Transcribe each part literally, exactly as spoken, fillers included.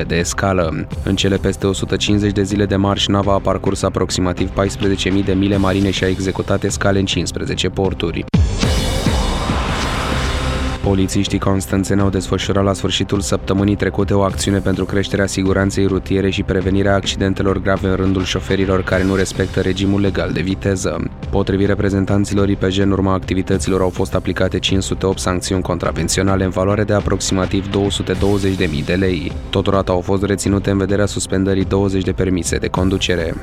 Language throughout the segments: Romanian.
de scală. În cele peste o sută cincizeci de zile de marș, nava a parcurs aproximativ paisprezece mii de mile marine și a executat scale în cincisprezece porturi. Polițiștii constanțeni au desfășurat la sfârșitul săptămânii trecute o acțiune pentru creșterea siguranței rutiere și prevenirea accidentelor grave în rândul șoferilor care nu respectă regimul legal de viteză. Potrivit reprezentanților I P J, în urma activităților au fost aplicate cinci sute opt sancțiuni contravenționale în valoare de aproximativ două sute douăzeci de mii de lei. Totodată au fost reținute în vederea suspendării douăzeci de permise de conducere.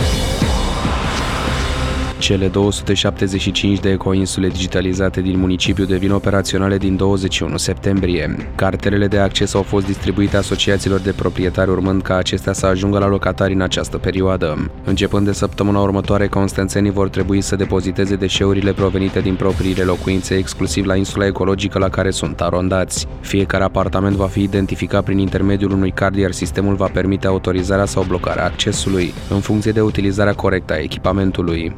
Cele două sute șaptezeci și cinci de ecoinsule digitalizate din municipiu devin operaționale din douăzeci și unu septembrie. Cartelele de acces au fost distribuite asociațiilor de proprietari, urmând ca acestea să ajungă la locatari în această perioadă. Începând de săptămâna următoare, constanțenii vor trebui să depoziteze deșeurile provenite din propriile locuințe exclusiv la insula ecologică la care sunt arondați. Fiecare apartament va fi identificat prin intermediul unui card, iar sistemul va permite autorizarea sau blocarea accesului, în funcție de utilizarea corectă a echipamentului.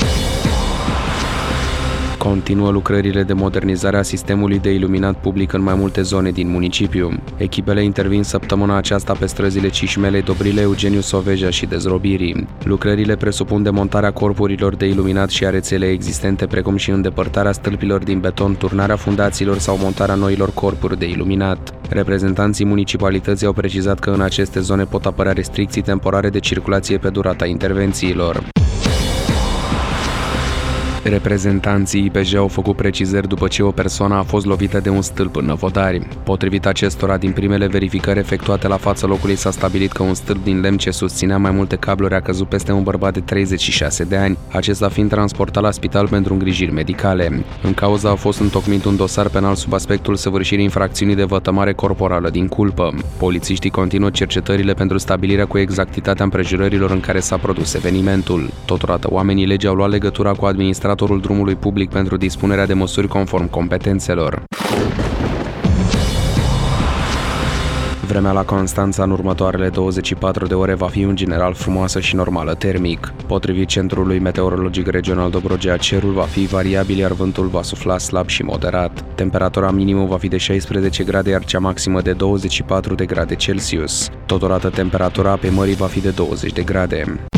Continuă lucrările de modernizare a sistemului de iluminat public în mai multe zone din municipiu. Echipele intervin săptămâna aceasta pe străzile Cismelei, Dobrile, Eugeniu Soveja și Dezrobirii. Lucrările presupun demontarea corpurilor de iluminat și a rețelei existente, precum și îndepărtarea stâlpilor din beton, turnarea fundațiilor sau montarea noilor corpuri de iluminat. Reprezentanții municipalității au precizat că în aceste zone pot apărea restricții temporare de circulație pe durata intervențiilor. Reprezentanții I P J au făcut precizări după ce o persoană a fost lovită de un stâlp în Năvodari. Potrivit acestora, din primele verificări efectuate la fața locului, s-a stabilit că un stâlp din lemn ce susținea mai multe cabluri a căzut peste un bărbat de treizeci și șase de ani, acesta fiind transportat la spital pentru îngrijiri medicale. În cauza a fost întocmit un dosar penal sub aspectul săvârșirii infracțiunii de vătămare corporală din culpă. Polițiștii continuă cercetările pentru stabilirea cu exactitatea împrejurărilor în care s-a produs evenimentul. Totodată, oamenii legii au luat legătura cu administratorul drumului public pentru dispunerea de măsuri conform competențelor. Vremea la Constanța în următoarele douăzeci și patru de ore va fi în general frumoasă și normală termic. Potrivit Centrului Meteorologic Regional Dobrogea, cerul va fi variabil, iar vântul va sufla slab și moderat. Temperatura minimă va fi de șaisprezece grade, iar cea maximă de douăzeci și patru de grade Celsius. Totodată, temperatura apei mării va fi de douăzeci de grade.